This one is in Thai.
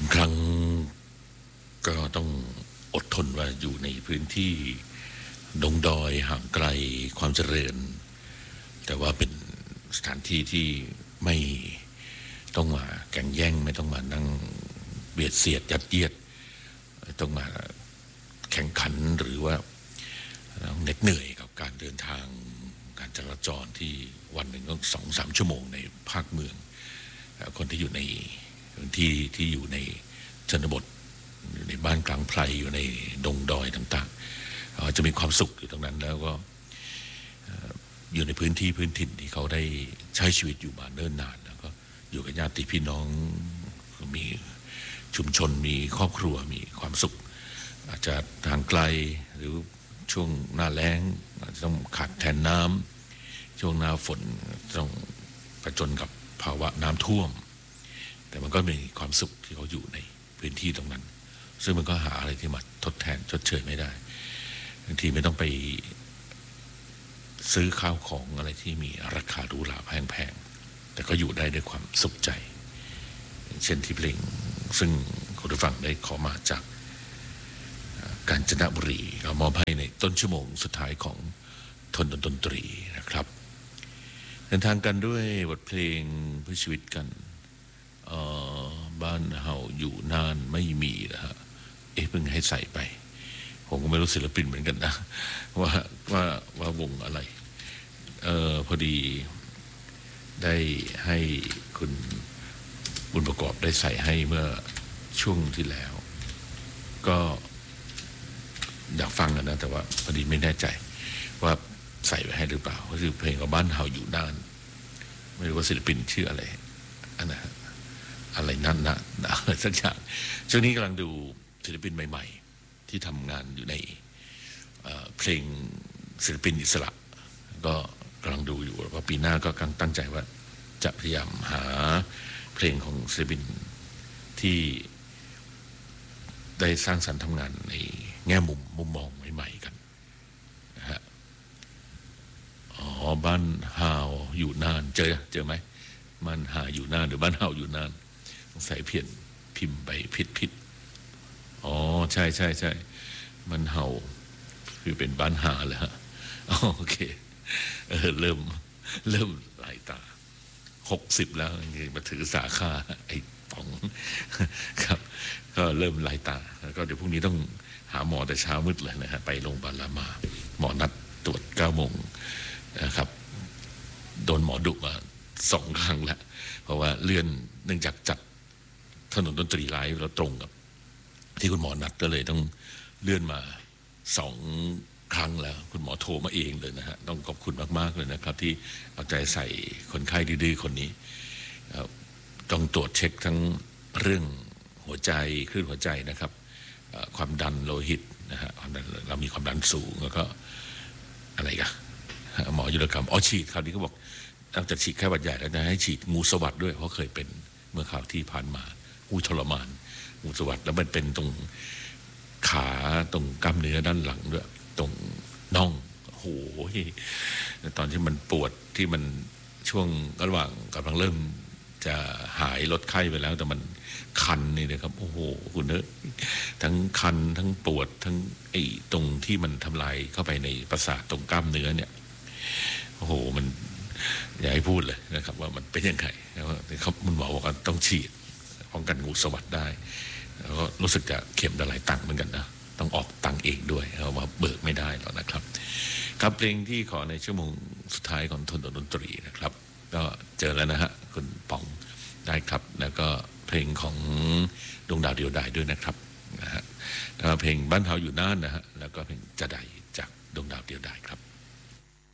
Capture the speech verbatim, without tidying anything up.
างครั้งก็ต้องอดทนว่าอยู่ในพื้นที่ดงดอยห่างไกลความเจริญแต่ว่าเป็นสถานที่ที่ไม่ต้องมาแข่งแย่งไม่ต้องมานั่งเบียดเสียดยัดเยียดต้องมาแข่งขันหรือว่าเหน็ดเหนื่อยกับการเดินทางการจราจรที่วันหนึ่งต้องสองสามชั่วโมงในภาคเมืองคนที่อยู่ในพื้นที่ที่อยู่ในชนบทอยู่ในบ้านกลางไพรอยู่ในดงดอยต่างๆจะมีความสุขอยู่ตรงนั้นแล้วก็อยู่ในพื้นที่พื้นถิ่นที่เขาได้ใช้ชีวิตอยู่มาเนิ่นนานแล้วก็อยู่กับญาติพี่น้องมีชุมชนมีครอบครัวมีความสุขอาจจะทางไกลหรือช่วงหน้าแล้งอาจจะต้องขาดแทนน้ำช่วงหน้าฝนต้องประจนกับภาวะน้ำท่วมแต่มันก็มีความสุขที่เขาอยู่ในพื้นที่ตรงนั้นซึ่งมันก็หาอะไรที่มาทดแทนชดเชยไม่ได้บางทีไม่ต้องไปซื้อข้าวของอะไรที่มีราคาหรูหราแพงๆแต่ก็อยู่ได้ด้วยความสุขใจเช่นที่เพลงซึ่งคุณผู้ฟังได้ขอมาจากกาญจนบุรีเรามอบให้ในต้นชั่วโมงสุดท้ายของทนดนตรีนะครับเดินทางกันด้วยบทเพลงเพื่อชีวิตกันบ้านเฮาอยู่นานไม่มีนะฮะเอ๊ะเพิ่งให้ใส่ไปผมก็ไม่รู้ศิลปินเหมือนกันนะว่าว่าว่าวงอะไรเออพอดีได้ให้คุณบุญประกอบได้ใส่ให้เมื่อช่วงที่แล้วก็อยากฟังกันนะแต่ว่าพอดีไม่แน่ใจว่าใส่ไว้ให้หรือเปล่าก็คือเพลงของบ้านเฮาอยู่นานไม่รู้ว่าศิลปินชื่ออะไรอันนะอะไรนั่นนะอะไรสักอย่างช่วงนี้กำลังดูศิลปินใหม่ๆที่ทำงานอยู่ในเพลงศิลปินอิสระก็กำลังดูอยู่ว่าปีหน้าก็กำลังตั้งใจว่าจะพยายามหาเพลงของศิลปินที่ได้สร้างสรรค์ทำงานในแง่มุมมุมมองใหม่ๆกันนะฮะอ๋อบ้านฮาวอยู่นานเจอเจอไหมบ้านฮาอยู่นานหรือบ้านฮาวอยู่นานใส่เพียนพิมพ์ไปผิดผิดอ๋อใช่ใช่ใช่มันเห่าคือเป็นบ้านหาเลยฮะโอเคเออเริ่มเริ่มหลายตาหกสิบแล้วมาถือสาขาไอ้ป๋องครับก็เริ่มหลายตาแล้วก็เดี๋ยวพรุ่งนี้ต้องหาหมอแต่เช้ามืดเลยนะฮะไปโรงพยาบาลรามาหมอนัดตรวจเก้าโมงนะครับโดนหมอดุมาสองครั้งแล้วเพราะว่าเลื่อนเนื่องจากจัดถนนดนตรีไลฟ์แล้วตรงกับที่คุณหมอนัดก็เลยต้องเลื่อนมาสองครั้งแล้วคุณหมอโทรมาเองเลยนะฮะต้องขอบคุณมากๆเลยนะครับที่เอาใจใส่คนไข้ดื้อๆคนนี้ต้องตรวจเช็คทั้งเรื่องหัวใจคลื่นหัวใจนะครับความดันโลหิตนะฮะเรามีความดันสูงแล้วก็อะไรกันหมอยุรกรรมอ๋อฉีดคราวนี้ก็บอกนอกจากฉีดแค่หวัดใหญ่แล้วจะให้ฉีดงูสวัสด์ด้วยเพราะเคยเป็นเมื่อคราวที่ผ่านมาอู้ทรมานงูสวัสด์แล้วมันเป็นตรงขาตรงกล้ามเนื้อด้านหลังด้วยตรงน่องโอ้โหตอนที่มันปวดที่มันช่วงระหว่างกำลังเริ่มจะหายลดไข้ไปแล้วแต่มันคันนี่นะครับโอ้โหคุณเนอะทั้งคันทั้งปวดทั้งไอ้ตรงที่มันทำลายเข้าไปในประสาทตรงกล้ามเนื้อเนี่ยโอ้โหมันอย่าให้พูดเลยนะครับว่ามันเป็นยังไงแล้วเขาคุณหมอบอกว่าต้องฉีดป้องกันงูสวัสด์ได้แล้วก็รู้สึกจะเข็มละหลายตังค์เหมือนกันนะต้องออกตังค์เองด้วยเพราะว่าเบิกไม่ได้หรอกนะครับครับเพลงที่ขอในชั่วโมงสุดท้ายของทนดนตรีนะครับก็เจอแล้วนะฮะคุณป๋องได้ครับแล้วก็เพลงของดวงดาวเดียวดายด้วยนะครับนะฮะแล้วเพลงบ้านเฮาอยู่น่านนะฮะแล้วก็เพลงจะใดจากดวงดาวเดียวดาย